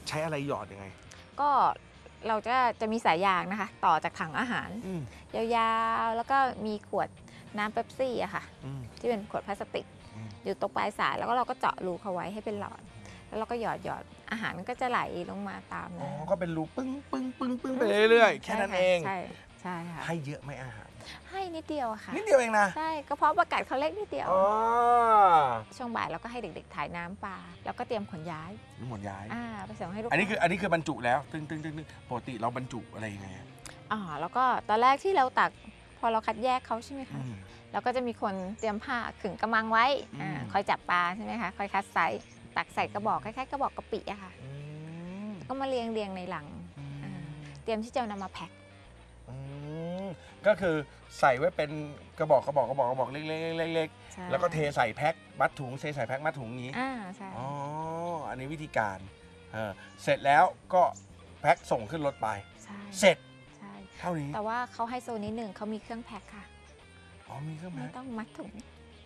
ใช้อะไรหยอดยังไงก็เราจะมีสายยางนะคะต่อจากถังอาหารยาวๆแล้วก็มีขวดน้ำเป๊ปซี่อะค่ะที่เป็นขวดพลาสติกอยู่ตรงปลายสายแล้วก็เราก็เจาะรูเขาไว้ให้เป็นหลอดแล้วเราก็หยอดอาหารมันก็จะไหลลงมาตามนะก็เป็นรูปึ้งไปเรื่อยๆแค่นั้นเองใช่ค่ะให้เยอะไหมอาหารให้นิดเดียวค่ะนิดเดียวเองนะใช่ก็เพราะประกาศเขาเล็กนิดเดียวช่วงบ่ายเราก็ให้เด็กๆถ่ายน้ำปลาแล้วก็เตรียมขนย้ายไปส่งให้ลูกอันนี้คือบรรจุแล้วตึ้งปกติเราบรรจุอะไรยังไงแล้วก็ตอนแรกที่เราตักพอเราคัดแยกเขาใช่ไหมคะเราก็จะมีคนเตรียมผ้าขึงกระมังไว้คอยจับปลาใช่ไหมคะคอยคัดไซส์ตักใส่กระบอกคล้ายๆกระบอกกะปิอะค่ะก็มาเรียงในหลังเตรียมที่จะนำมาแพ็คก็คือใส่ไว้เป็นกระบอกเล็กๆแล้วก็เทใส่แพ็คมัดถุงเทใส่แพ็คมัดถุงนี้ใช่อันนี้วิธีการเสร็จแล้วก็แพ็คส่งขึ้นรถไปเสร็จเท่านี้แต่ว่าเขาให้โซนนิดหนึ่งเขามีเครื่องแพ็คค่ะมีเครื่องแพ็คไม่ต้องมัดถุง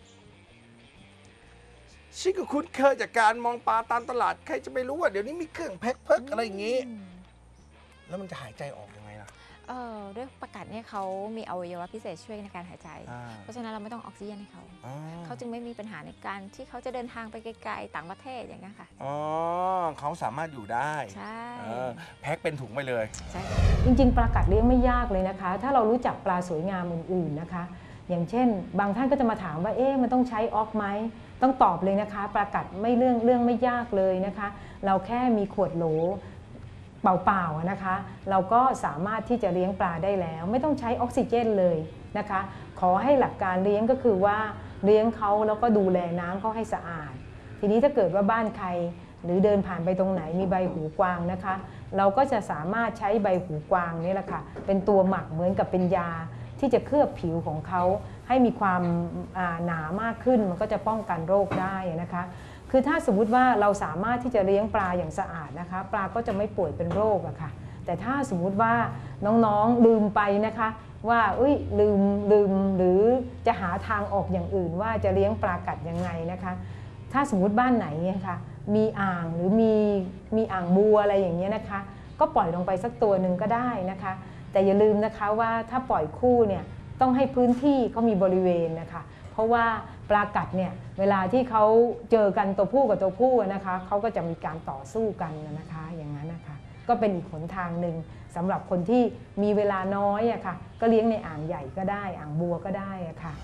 ชิคก็คุ้นเคยจากการมองปลาตามตลาดใครจะไปรู้ว่าเดี๋ยวนี้มีเครื่องแพ็คเพิกอะไรอย่างนี้แล้วมันจะหายใจออกยังไงล่ะด้วยประกาศเนี่ยเขามีอวัยวะพิเศษช่วยในการหายใจเพราะฉะนั้นเราไม่ต้องออกซิเจนให้เขาจึงไม่มีปัญหาในการที่เขาจะเดินทางไปไกลๆต่างประเทศอย่างนี้ค่ะเขาสามารถอยู่ได้ใช่แพ็คเป็นถุงไปเลยใช่จริงๆปลากัดเลี้ยงไม่ยากเลยนะคะถ้าเรารู้จักปลาสวยงามอื่นๆนะคะอย่างเช่นบางท่านก็จะมาถามว่ามันต้องใช้ออกไหมต้องตอบเลยนะคะปลากัดไม่เรื่องไม่ยากเลยนะคะเราแค่มีขวดโหลเปล่าๆนะคะเราก็สามารถที่จะเลี้ยงปลาได้แล้วไม่ต้องใช้ออกซิเจนเลยนะคะขอให้หลักการเลี้ยงก็คือว่าเลี้ยงเขาแล้วก็ดูแลน้ำเขาให้สะอาดทีนี้ถ้าเกิดว่าบ้านใครหรือเดินผ่านไปตรงไหนมีใบหูกวางนะคะเราก็จะสามารถใช้ใบหูกวางนี่แหละค่ะเป็นตัวหมักเหมือนกับเป็นยาที่จะเคลือบผิวของเขาให้มีความหนามากขึ้นมันก็จะป้องกันโรคได้นะคะคือถ้าสมมุติว่าเราสามารถที่จะเลี้ยงปลาอย่างสะอาดนะคะปลาก็จะไม่ป่วยเป็นโรคอะค่ะแต่ถ้าสมมุติว่าน้องๆลืมไปนะคะว่าลืมหรือจะหาทางออกอย่างอื่นว่าจะเลี้ยงปลากัดยังไงนะคะถ้าสมมุติบ้านไหนนะคะมีอ่างหรือมีอ่างบัวอะไรอย่างเงี้ยนะคะก็ปล่อยลงไปสักตัวหนึ่งก็ได้นะคะแต่อย่าลืมนะคะว่าถ้าปล่อยคู่เนี่ยต้องให้พื้นที่เขามีบริเวณนะคะเพราะว่าปลากัดเนี่ยเวลาที่เขาเจอกันตัวผู้กับตัวผู้นะคะเขาก็จะมีการต่อสู้กันนะคะอย่างนั้นนะคะก็เป็นอีกหนทางหนึ่งสำหรับคนที่มีเวลาน้อยอะค่ะก็เลี้ยงในอ่างใหญ่ก็ได้อ่างบัวก็ได้อะค่ะ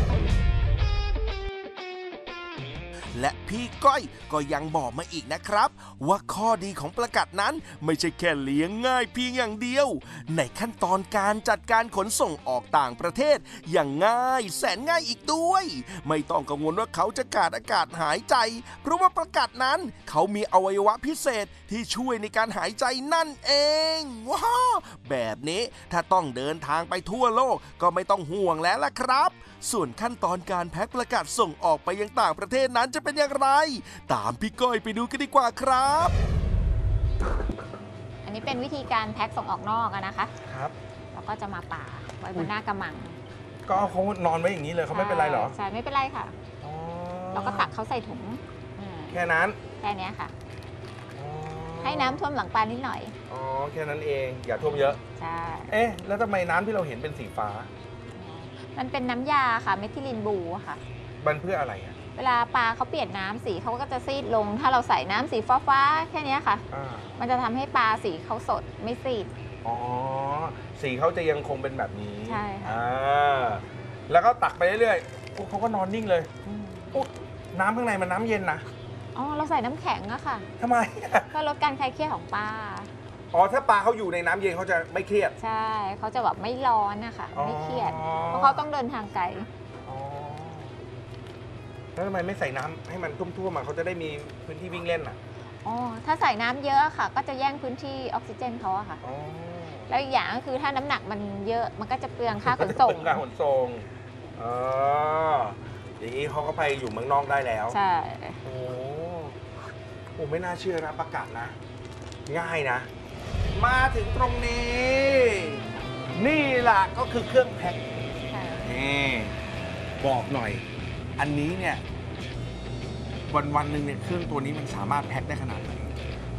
และพี่ก้อยก็ยังบอกมาอีกนะครับว่าข้อดีของปลากัดนั้นไม่ใช่แค่เลี้ยงง่ายเพียงอย่างเดียวในขั้นตอนการจัดการขนส่งออกต่างประเทศอย่างง่ายแสนง่ายอีกด้วยไม่ต้องกังวลว่าเขาจะขาดอากาศหายใจเพราะว่าปลากัดนั้นเขามีอวัยวะพิเศษที่ช่วยในการหายใจนั่นเองว้าวแบบนี้ถ้าต้องเดินทางไปทั่วโลกก็ไม่ต้องห่วงแล้วล่ะครับส่วนขั้นตอนการแพ็คปลากัดส่งออกไปยังต่างประเทศนั้นจะเป็นอย่างไรตามพี่ก้อยไปดูกันดีกว่าครับอันนี้เป็นวิธีการแพ็คส่งออกนอกนะคะครับแล้วก็จะมาป่าไว้บนหน้ากระมังก็เขานอนไว้อย่างนี้เลยเขาไม่เป็นไรหรอใช่ไม่เป็นไรค่ะเราก็ตักเขาใส่ถุงแค่นั้นแค่นี้ค่ะให้น้ำท่วมหลังปลานิดหน่อยแค่นั้นเองอย่าท่วมเยอะใช่แล้วทำไมน้ำที่เราเห็นเป็นสีฟ้ามันเป็นน้ำยาค่ะเมทิลินบลูค่ะมันเพื่ออะไรอ่ะเวลาปลาเขาเปลี่ยนน้ำสีเขาก็จะซีดลงถ้าเราใส่น้ำสีฟ้าแค่นี้ค่ะมันจะทำให้ปลาสีเขาสดไม่ซีดสีเขาจะยังคงเป็นแบบนี้ใช่ค่ะแล้วก็ตักไปเรื่อยๆเขาก็นอนนิ่งเลยน้ำข้างในมันน้ำเย็นนะเราใส่น้ำแข็งอะค่ะทำไมเพื่อลดการคลายเครียดของปลาถ้าปลาเขาอยู่ในน้ำเย็นเขาจะไม่เครียดใช่เขาจะแบบไม่ร้อนนะคะไม่เครียดเพราะเขาต้องเดินทางไกลแล้วทำไมไม่ใส่น้ำให้มันท่วมๆเขาจะได้มีพื้นที่วิ่งเล่นถ้าใส่น้ำเยอะค่ะก็จะแย่งพื้นที่ออกซิเจนเขาอะค่ะแล้วอีกอย่างก็คือถ้าน้ำหนักมันเยอะมันก็จะเปลืองค่าขนส่งค่าขนส่งอย่างนี้เขาก็ไปอยู่เมืองนอกได้แล้วใช่โอ้ไม่น่าเชื่อนะประกาศนะง่ายนะมาถึงตรงนี้นี่แหละก็คือเครื่องแพ็คนี่บอกหน่อยอันนี้เนี่ยวันหนึ่งเนี่ยเครื่องตัวนี้มันสามารถแพ็คได้ขนาดไหน